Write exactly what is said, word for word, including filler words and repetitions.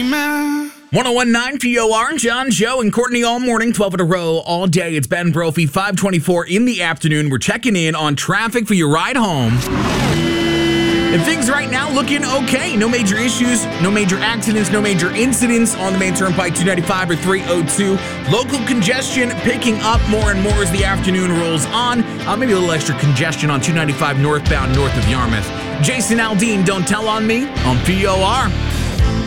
one oh one point nine P O R, John, Joe, and Courtney all morning, twelve in a row, all day. It's Ben Brophy, five twenty-four in the afternoon. We're checking in on traffic for your ride home. And things right now looking okay. No major issues, no major accidents, no major incidents on the main turnpike, two ninety-five or three oh two. Local congestion picking up more and more as the afternoon rolls on. Uh, maybe a little extra congestion on two ninety-five northbound north of Yarmouth. Jason Aldean, Don't Tell on Me on P O R.